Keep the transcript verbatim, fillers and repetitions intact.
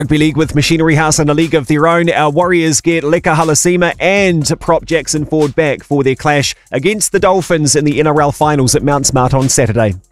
Rugby League with Machinery House in a league of their own. Our Warriors get Leka Halasima and prop Jackson Ford back for their clash against the Dolphins in the N R L finals at Mount Smart on Saturday.